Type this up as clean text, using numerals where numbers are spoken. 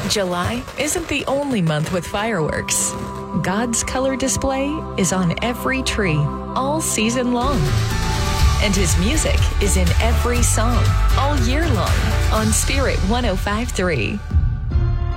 July isn't the only month with fireworks. God's color display is on every tree all season long. And His music is in every song all year long on Spirit 105.3.